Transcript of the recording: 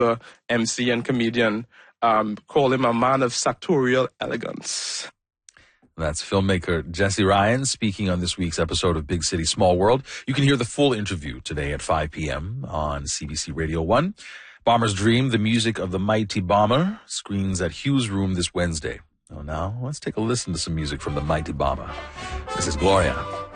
MC and comedian, call him a man of sartorial elegance. That's filmmaker Jesse Ryan speaking on this week's episode of Big City, Small World. You can hear the full interview today at 5 p.m. on CBC Radio 1. Bomber's Dream, the music of the Mighty Bomber, screens at Hughes Room this Wednesday. Oh, now let's take a listen to some music from the Mighty Bomber. This is Gloria.